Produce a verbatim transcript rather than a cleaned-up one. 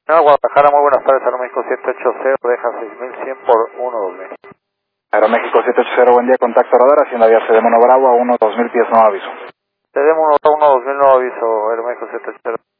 No, Guadalajara, muy buenas tardes, Aeroméxico siete ocho cero, deja seis mil cien por uno dos mil. Aeroméxico siete ocho cero, buen día, contacto radar, haciendo vía C D Mono Bravo a uno dos mil pies, no aviso. C D Mono Bravo uno dos mil, no aviso, Aeroméxico siete ocho cero.